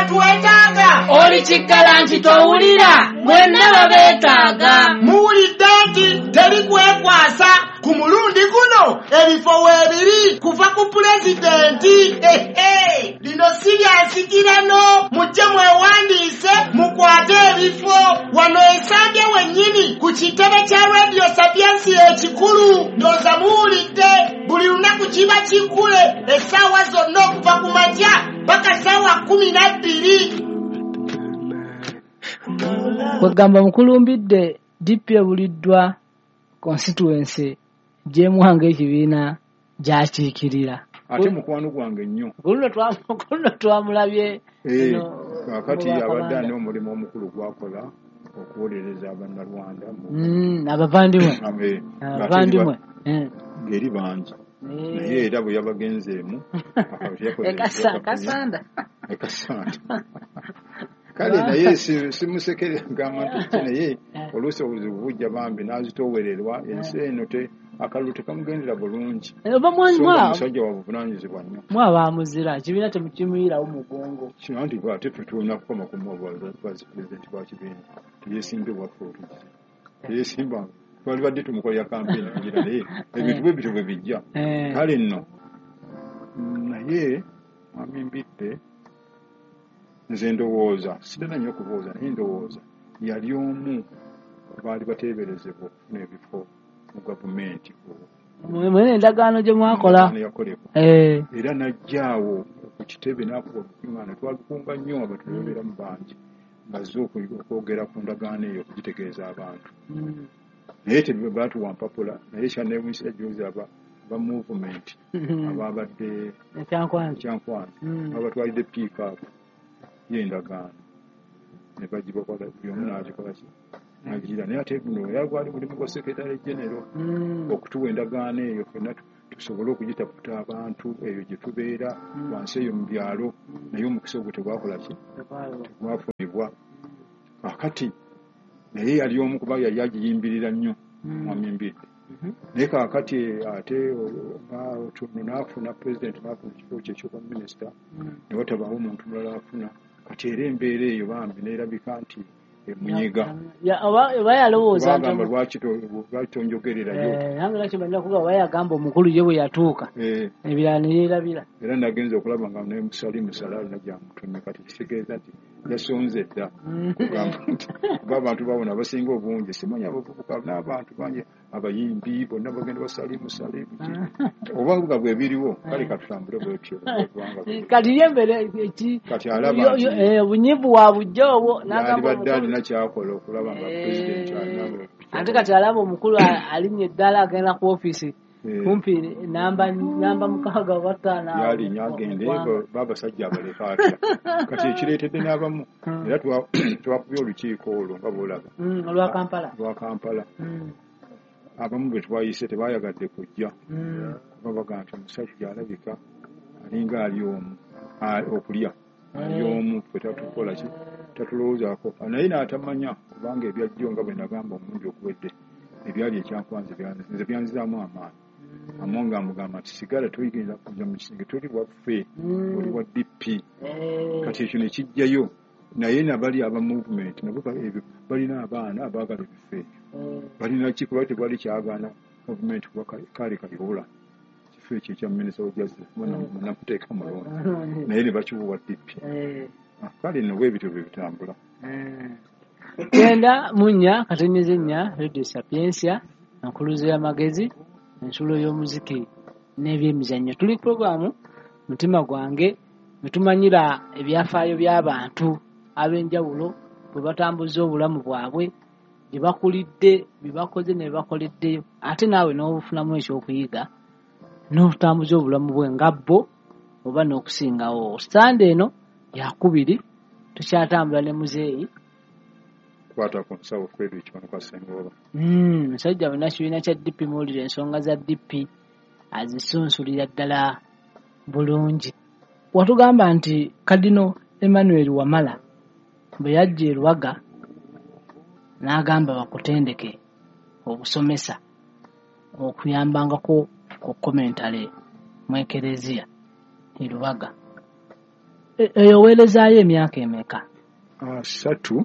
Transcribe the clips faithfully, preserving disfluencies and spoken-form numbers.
twetaaga oli kiggala nti towulira mwenna babeetaaga muwulidde nti teri kwekwasa ku mulundi guno ebifo weebiri kuva ku pulezidenti ehe lino si lyansikirano mujje mwewandiise mukwate ebifo wano esambye wennyini ku kitebe kya radio sapiensi ekikulu ndooza muwulidde buli lunaku kiba kiggule essaawa zonna okuva ku makya paka ssaawa kumi na bbiri kwegamba mukulumbidde D P ebuliddwa constituency gyemwanga ekibiina gyakiikirira ate mukwano gwange nnyo kuno twamulabye kakati abadde ani omulimu omukulu gwakola okuwolereza abannalwanda abavandimwe abavandimwe ngeri bangi naye era bwe yabagenzeemu ekasanda ekasanda kale naye simusekere ngamba nti naye oluusi obuzibu bujja bambi n'azitoowererwa ensi eno te akalulu tekamugendera bulungi omusajja wa buvunanyizibwa nnyo mwabamuzira ekibiina temukimuyirawo mugongo kino nti ate tetulina kukoma kumabazi pulezidenti wa kibiina teyesimbe bwaffe otuzi teyesimba twali badde tumukolera kampeni kugira naye ebintu bwe bityo bwe bijja kale nno naye mwami mbidde nze ndowooza sitera nnyo kulowooza naye ndowooza yali omu baali bateeberezebwa okufuna ebifo mu gavumenti mwene endagaano gye mwakola era najjaawo ku kitebe n'akuba olukuŋŋaana twalukunga nnyo abatulobera mu bangi bazze okwogera ku ndagaano eyo okugitegeeza abantu naye tebaatuwa mpapula naye kyanneewunyisa juzi aba ba movement ababadde ekyankwanzi abatwalidde piikaapu y'endagaano ne bagibakola buli omu n'agikola ki nagira naye ate guno era gwali mulimu gwa sekretary genero okutuwa endagaano eyo fenna tusobole okugitaputa abantu eyo gye tubeera wansi eyo mu byalo naye omukisa ogwo tegwakola ki tegwafunibwa kakati naye yali omu kuba yali agiyimbirira nnyo mwami mbidde naye kakati ate tuno n'afuna pulezidenti n'afuna ekifo kye ekyoba minisita ne watabawo omuntu mulala afuna kati era embeera eyo bambi neerabika nti emunyiga oba yalowooza bagamba lwaki tonjogererayo nange lwaki balina kuga oba yagamba omukulu ye bwe yatuuka ebirala ne yeerabira era nagenza okulaba nga ne musali musala alina gyamutumye kati kitegeeza nti yasonze dda kugamba nti kuba abantu babona abasinga obungi simanya abavubuka n'abantu bangi abayimbi bonna bagenda basali musale oba nga bwe biriwo kale katutambule bwetyo kati yembere eki kati alaba obunyivu wa bujja obwo n'agamba badde alina kyakola okulaba nga pulezidenti alina ate kati alaba omukulu alinnye eddala agenda ku ofiisi kumpi namba namba mukaaga oba ttaano yalinnya agende baabasajja abaleka atya kati ekireetedde n'abamu era twakubye olukiiko olwo nga bw'olaba olwa Kampala olwa Kampala abamu bwe twayise tebaayagadde kujja kuba baga nti omusajja alabika alinga ali omu okulya ali omu ffe tatukola ki tatulowoozaako naye n'atamanya kubanga ebyajjo nga bwe nagamba omungi okuwedde ebyali ekyankwanzi nze byanzizaamu amaanyi amwe nga mugamba nti sigala toyigenda kujja mu kisinge toli waffe oli wa D P kati ekyo ne kijjayo naye nabali aba movement nabo balina abaana abaagala ebifo ebyo balina ki kuba tebali kyagaana movement kuba kale kaliwola kifo ekyo ekya minisita wa justice munakuteeka mulonda naye ne bakibuwa D P kale nno bwebityo bwe bitambula genda munya katonnyeza ennya radio sapiensia enkuluze y'amagezi ensulo y'omuziki n'ebyemizannyo tuli programu mutima gwange netumanyira ebyafaayo by'abantu ab'enjawulo bwe batambuza obulamu bwabwe gye bakulidde bye bakoze ne bakoleddeyo ate naawe n'obufunamu ekyokuyiga n'obutambuza obulamu bwe nga bo oba n'okusingawo sande eno yakubiri tukyatambula ne muzeeyi kwata ku nsawo Frederick Kiwanuka Ssengoba musajja bonna kibiina kya D P muwulire ensonga za D P azisunsulira ddala bulungi watugamba nti Kadino Emmanuel Wamala bwe yajja e Luwaga n'agamba bakutendeke obusomesa okuyambangako ku komentale mu ekereziya e Luwaga eyo weerezaayo emyaka emeka? asatu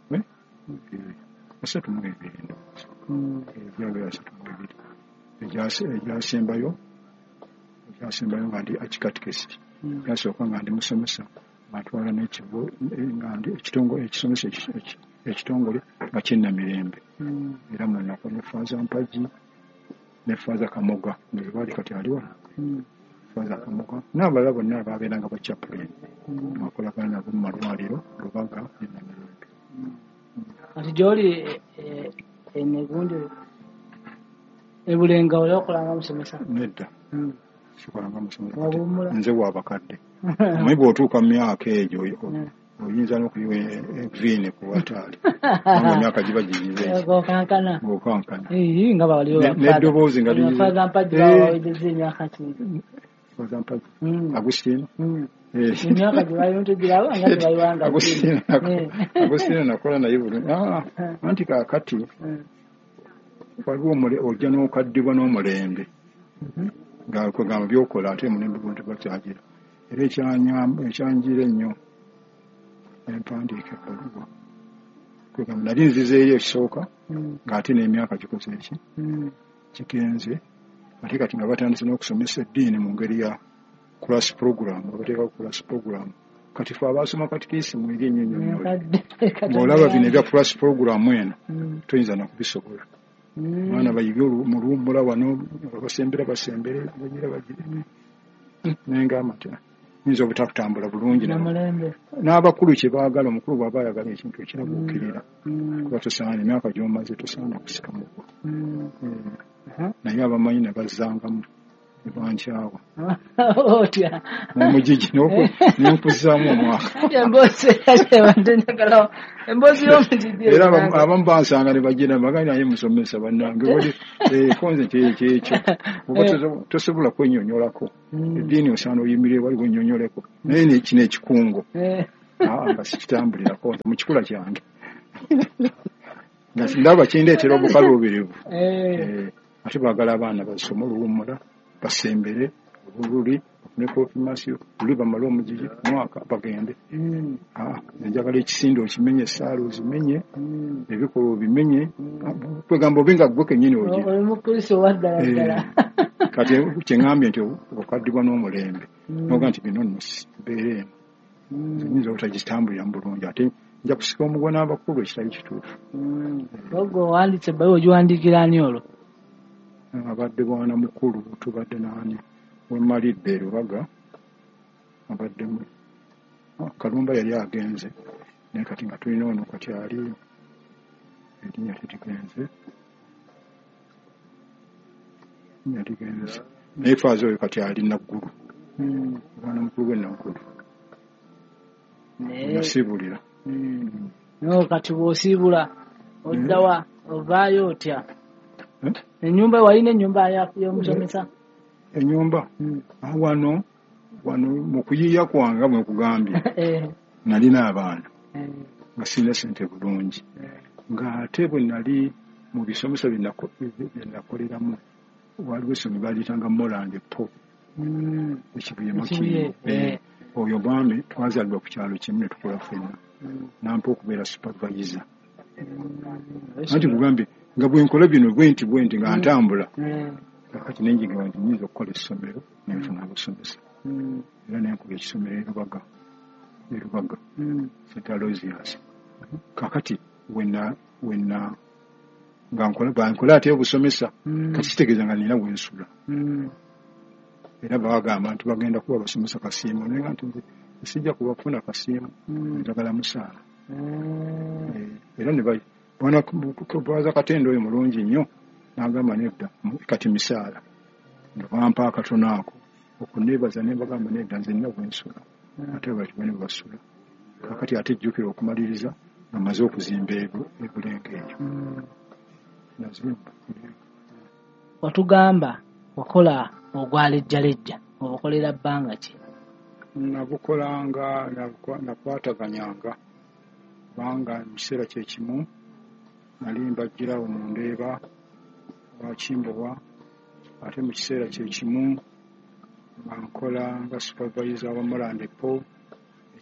asatu mu ebiri ebyalo asatu mu ebiri egyasembayo egyasembayo nga ndi akikatikesi yasooka nga ndi musomesa atwala n'ekibo nga ndi ekitongole ekisomesa ekitongole nga kinnamirembe era mu nnaku ne Faaza Mpagi ne Faaza Kamoga nebaali kati aliwa Faaza Kamoga n'abalala bonna abaabeeranga bakyapuleni akolagana nabo mu malwaliro Lubaga ne Namirembe. Kati gy'oli enegundi ebulenga oli okolanga musomesa? Nedda sikolanga musomesa nze w'abakadde omanyi bw'otuuka mu myaka egyo oyinza n'okuyiwa eviini ku wataali nga emyaka giba giyize okankana okankana nga bawaliwo n'eddoboozi nga Faaza Mpagi bawawedeza emyaka ki? Faaza Mpagi Agustino emyaka gibayontegerawo nga tebayiwanga Agustino nakola naye bulungi anti kaakati waliwo ojja n'okaddibwa n'omulembe nga kwegamba byokola ate omulembe gwo tebakyagira era ekyanjira ennyo empandiika ebbaluwa kwegamba nali nzizeeyo ekisooka ng'ate n'emyaka gikoze eki kigenze ate kati nga batandise n'okusomesa eddiini mu ngeri ya class program nga bateekawo class program kati fe abaasoma katikisimu eri ennyo nnyo ng'olaba bino ebya class program eno toyinza nakubisobola abaana bayige mu luwummula wano basembera basembere bagira bagire naye ng'amata yinza obutakutambula bulungi n'abakulu kye baagala omukulu bw'aba ayagala ekintu ekirabuukirira kuba tosaana emyaka gy'omaze tosaana kusika mugwa naye abamanyi ne bazzangamu ne bankyawa otya omugigi n'enkuzaamu omwaka emboozi y'omugigi era abamu bansanga ne bagira bagani naye musomesa bannange konze kyekyo oba tosobola kwennyonnyolako eddiini osaana oyimirire waliwo ennyonnyoleko naye kino ekikungo nga sikitambulirako mu kikula kyange ndaba kindeetera obukaluubirivu ate baagala abaana basome oluwummula basembere obululi ne konfirmasiyo luli bamala omugigi mwaka bagende njagala ekisinde okimenye esaala ozimenye ebikolwa obimenye kwegamba obe nga ggwe kennyini ogira kati kyeŋŋambye nti okaddibwa n'omulembe noga nti bino nno mbeera eno nyinza obutagitambulira mu bulungi ate nja kusika omugwa n'abakulu ekitali kituufu. Ogwo owandiise ebbaluwa ogiwandiikira ani olwo? Abadde bwana mukulu tubadde naani wemalidde e Lubaga abaddemu Kalumba yali agenze naye kati nga tulina ono kati ali erinnya tetigenze erinnya tigenze naye Faaza oyo kati ali Naggulu bwana mukulu we Naggulu nasibulira no kati bw'osiibula oddawa ovaayo otya? Ennyumba walina ennyumba y'omusomesa? Ennyumba wano wano mu kuyiiya kwange bwe nkugambye nalina abaana nga sirina ssente bulungi ng'ate bwe nali mu bisomesa bye nakoleramu waliwo essomero baalitanga Morande Po ekibuye Makiyo oyo bwami twazaalibwa ku kyalo kimu ne tukola ffenna nampa okubeera supervisor anti kugambye nga bwe nkola bino bwe nti bwe nti nga ntambula kakati nenjiga nti nyinza okukola essomero nenfuna abasomesa era nenkuba ekisomero e Lubaga e Lubaga Saint Aloysius kakati wenna wenna nga nkola bankola ate obusomesa kati kitegeeza nga nina bwensula era bagamba nti bagenda kuba basomesa kasiimo naye nga nti sijja kubafuna kasiimo njagala musaala era ne bwana Bwaza Katende oyo mulungi nnyo n'agamba nedda kati misaala nga bampa akatono ako okuneebaza ne bagamba nedda nze nina bwensula ate bati bane basula kakati ate jjukira okumaliriza nga maze okuzimba ebulenga eyo nazimba. Watugamba wakola ogwalejjalejja obukolera bbanga ki? Nabukolanga nakwataganyanga kubanga mu kiseera kye kimu nali mbajjirawo mu Ndeeba wa Kimbowa ate mu kiseera kye kimu nga nkola nga supervisor wa Morande Po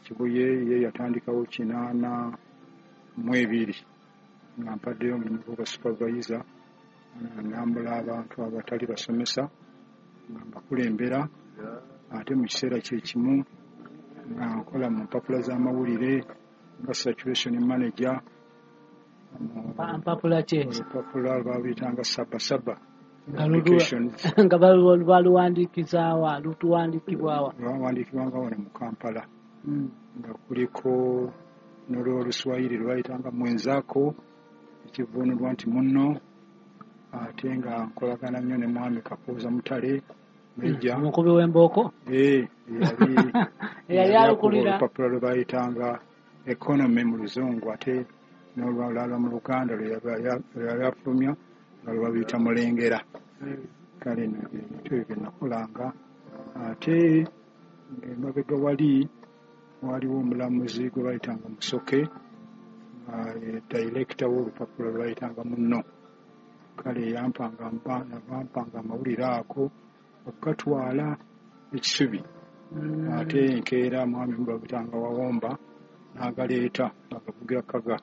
Kibuye ye yatandikawo kinaana mu ebiri nga mpaddeyo omulimu gwa supervisor nambula abantu abatali basomesa nga mbakulembera ate mu kiseera kye kimu nga nkola mu mpapula z'amawulire nga saturation manager mpapula ki mpapula babiyitanga sabasaba nga baluwandikizaawa lutuwandikibwawa lwawandiikibwanga wano mu Kampala nga kuliko n'olwoluswayiri lwayitanga mwenzako ekivunulwa nti munno ate nga nkolagana nnyo ne mwami Kapuuza Mutale Meja omukubi w'embooko yali alukulira olupapula lwe bayitanga economy mu luzungu ate n'olwalala mu Luganda lwe yali afulumya nga lwe babiyita mulengera kale ebintu ebyo nakolanga ate ng'emabega wali waliwo omulamuzi gwe bayitanga Musoke director w'olupapula lwe bayitanga munno kale yampanga bampanga amawulire ako okukatwala ekisubi ate enkeera mwami mubabitanga Wawomba n'agaleeta agavugira kaga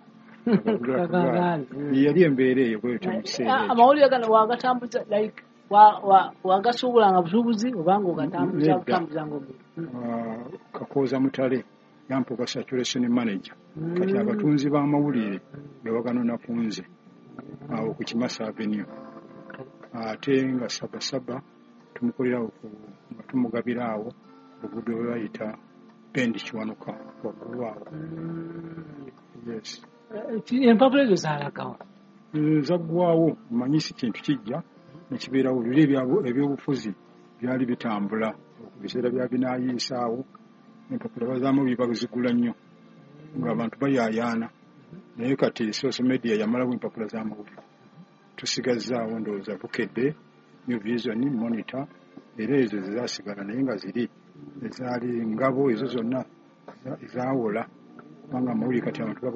yali embeera eyo bwetyo mu kiseera ekyo amawulire gano wagatambuza like wagasuubulanga busuubuzi obanga ogatambuza butambuzanga omuntu Kakooza Mutale yampuka saturation manager kati abatunzi b'amawulire bewaganona ku nze awo ku Kimasa Avenue ate nga sabasaba tumukolerawo nga tumugabira awo obugudo bwe bayita Bendi Kiwanuka waggulu awo yes empapula ezo zaalagawo zaggwawo manyisi kintu kijja nekibeerawo luli ebyobufuzi byali bitambula biseera bya binaayiisaawo empapula bazaamu biba bizigula nnyo ng'abantu bayaayaana naye kati social media yamalawo empapula z'amawulire tusigazzaawo ndowooza bukedde New Vision Monitor era ezo zezaasigala naye nga ziri ezaali ngabo ezo zonna ezaawola kubanga amawulire kati abantu